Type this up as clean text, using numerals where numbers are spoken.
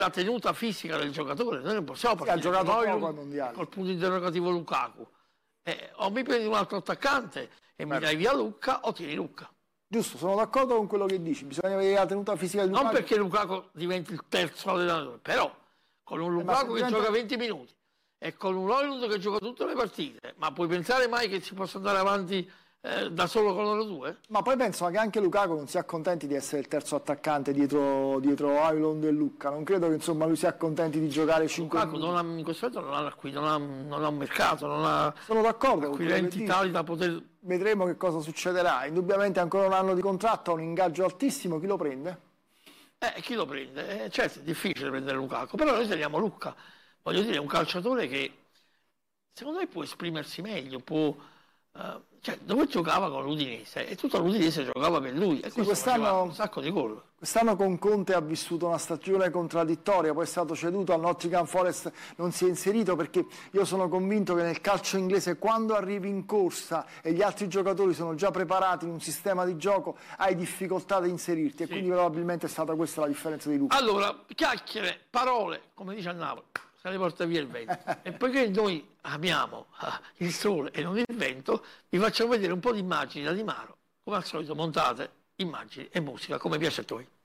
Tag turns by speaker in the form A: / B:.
A: la tenuta fisica del giocatore. Noi non possiamo
B: ha giocato
A: con
B: poco al mondiale.
A: Col punto interrogativo Lukaku. O mi prendi un altro attaccante e mi dai via Lucca o tieni Lucca.
B: Giusto, sono d'accordo con quello che dici, bisogna vedere la tenuta fisica del Lukaku.
A: Non perché Lukaku diventi il terzo allenatore, però con un Lukaku che gioca 20 minuti e con un Højlund che gioca tutte le partite, ma puoi pensare mai che si possa andare avanti da solo con loro due?
B: Ma poi penso che anche Lukaku non sia contenti di essere il terzo attaccante dietro Højlund e Lucca. Non credo che insomma lui sia contenti di giocare 5 minuti.
A: In questo momento non ha un mercato, non ha
B: sono d'accordo
A: acquirenti tali da poter...
B: Vedremo che cosa succederà. Indubbiamente ancora un anno di contratto, ha un ingaggio altissimo, chi lo prende?
A: Chi lo prende? Certo è difficile prendere Lukaku, però noi teniamo Lucca. Voglio dire, è un calciatore che secondo me può esprimersi meglio, può... cioè, dove giocava con l'Udinese e tutta l'Udinese giocava per lui e
B: sì,
A: quest'anno un sacco di gol.
B: Quest'anno con Conte ha vissuto una stagione contraddittoria, poi è stato ceduto al Nottingham Forest, non si è inserito, perché io sono convinto che nel calcio inglese quando arrivi in corsa e gli altri giocatori sono già preparati in un sistema di gioco hai difficoltà ad inserirti, e quindi probabilmente è stata questa la differenza di Luca.
A: Allora, chiacchiere, parole, come dice a Napoli, se ne porta via il vento. E poiché noi amiamo il sole e non il vento, vi facciamo vedere un po' di immagini da Di Maro, come al solito montate, immagini e musica, come piace a voi.